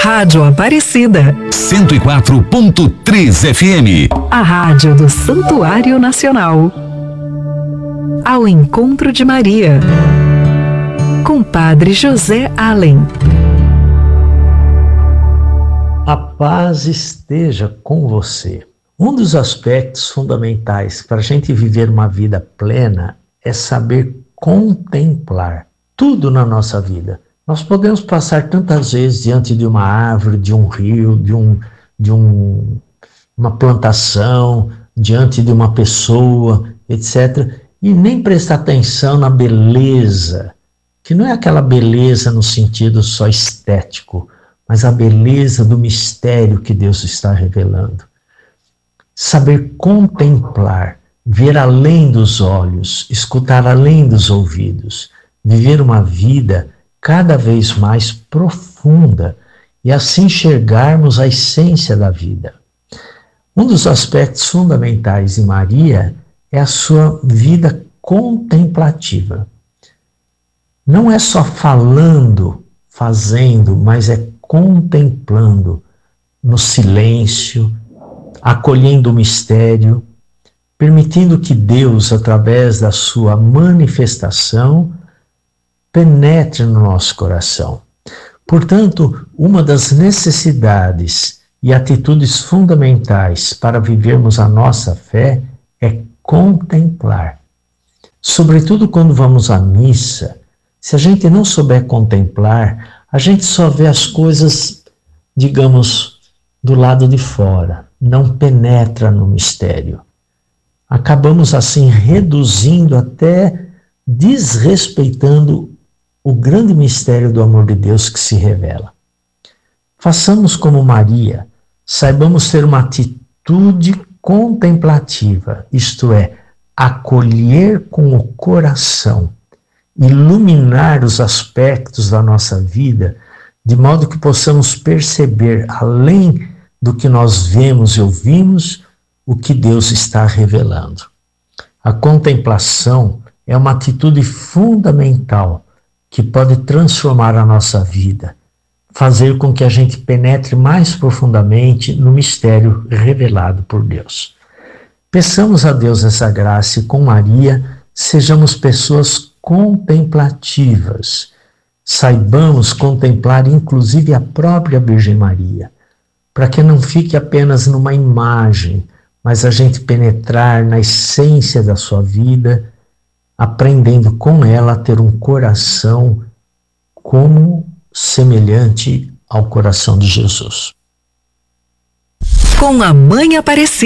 Rádio Aparecida 104.3 FM. A rádio do Santuário Nacional. Ao encontro de Maria, com Padre José Allen. A paz esteja com você. Um dos aspectos fundamentais para a gente viver uma vida plena é saber contemplar tudo na nossa vida. Nós podemos passar tantas vezes diante de uma árvore, de um rio, uma plantação, diante de uma pessoa, etc., e nem prestar atenção na beleza, que não é aquela beleza no sentido só estético, mas a beleza do mistério que Deus está revelando. Saber contemplar, ver além dos olhos, escutar além dos ouvidos, viver uma vida cada vez mais profunda e assim enxergarmos a essência da vida. Um dos aspectos fundamentais de Maria é a sua vida contemplativa. Não é só falando, fazendo, mas é contemplando no silêncio, acolhendo o mistério, permitindo que Deus, através da sua manifestação, penetre no nosso coração. Portanto, uma das necessidades e atitudes fundamentais para vivermos a nossa fé é contemplar. Sobretudo quando vamos à missa, se a gente não souber contemplar, a gente só vê as coisas, digamos, do lado de fora, não penetra no mistério. Acabamos assim reduzindo até desrespeitando o grande mistério do amor de Deus que se revela. Façamos como Maria, saibamos ter uma atitude contemplativa, isto é, acolher com o coração, iluminar os aspectos da nossa vida, de modo que possamos perceber, além do que nós vemos e ouvimos, o que Deus está revelando. A contemplação é uma atitude fundamental que pode transformar a nossa vida, fazer com que a gente penetre mais profundamente no mistério revelado por Deus. Peçamos a Deus essa graça e com Maria sejamos pessoas contemplativas. Saibamos contemplar inclusive a própria Virgem Maria, para que não fique apenas numa imagem, mas a gente penetrar na essência da sua vida, aprendendo com ela a ter um coração como semelhante ao coração de Jesus. Com a Mãe Aparecida.